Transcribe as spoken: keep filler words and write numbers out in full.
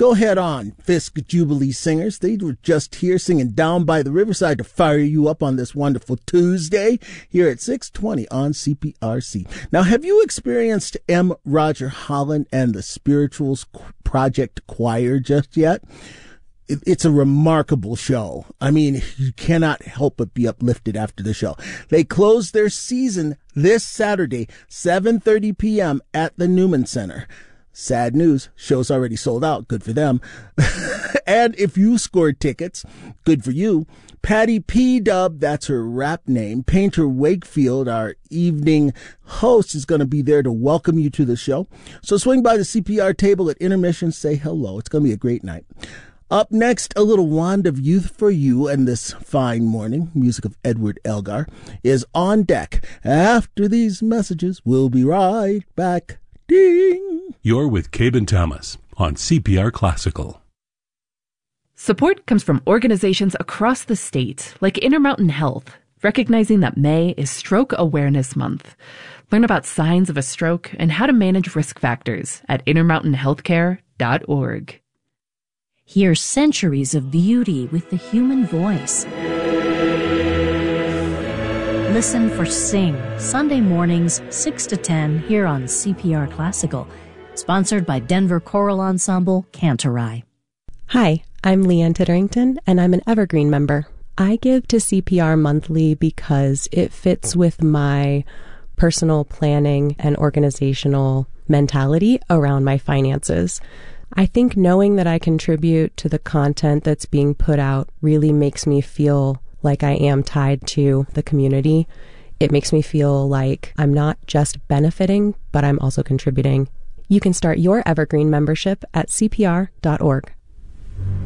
Go head on, Fisk Jubilee Singers. They were just here singing Down by the Riverside to fire you up on this wonderful Tuesday here at six twenty on C P R C. Now, have you experienced M. Roger Holland and the Spirituals Project Choir just yet? It's a remarkable show. I mean, you cannot help but be uplifted after the show. They close their season this Saturday, seven thirty p.m. at the Newman Center. Sad news, show's already sold out. Good for them. And if you scored tickets, good for you. Patty P. Dub, that's her rap name. Painter Wakefield, our evening host, is going to be there to welcome you to the show. So swing by the C P R table at intermission, say hello. It's going to be a great night. Up next, a little wand of youth for you, and this fine morning, music of Edward Elgar, is on deck. After these messages, we'll be right back. Ding! You're with Cabin Thomas on C P R Classical. Support comes from organizations across the state, like Intermountain Health, recognizing that May is Stroke Awareness Month. Learn about signs of a stroke and how to manage risk factors at intermountain healthcare dot org. Hear centuries of beauty with the human voice. Listen for Sing, Sunday mornings, six to ten, here on C P R Classical. Sponsored by Denver Choral Ensemble, Cantorai. Hi, I'm Leanne Titterington, and I'm an Evergreen member. I give to C P R monthly because it fits with my personal planning and organizational mentality around my finances. I think knowing that I contribute to the content that's being put out really makes me feel like I am tied to the community. It makes me feel like I'm not just benefiting, but I'm also contributing. You can start your Evergreen membership at C P R dot org.